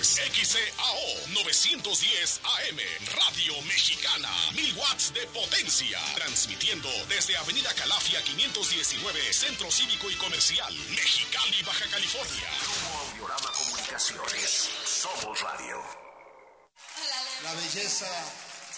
es XCAO 910 AM, Radio Mexicana, 1000 watts de potencia, transmitiendo desde Avenida Calafia 519, Centro Cívico y Comercial, Mexicali, Baja California. Grupo Audiorama Comunicaciones, somos radio. La belleza